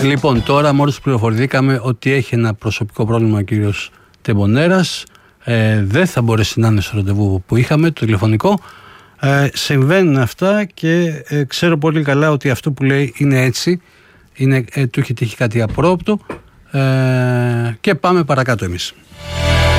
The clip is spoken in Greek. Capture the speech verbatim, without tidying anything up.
Λοιπόν, τώρα μόλις πληροφορηθήκαμε ότι έχει ένα προσωπικό πρόβλημα ο κύριος Τεμπονέρας. Ε, δεν θα μπορέσει να είναι στο ραντεβού που είχαμε, το τηλεφωνικό. Ε, συμβαίνουν αυτά και ε, ξέρω πολύ καλά ότι αυτό που λέει είναι έτσι. Είναι, ε, του έχει τύχει κάτι απρόπτο. Ε, και πάμε παρακάτω εμείς.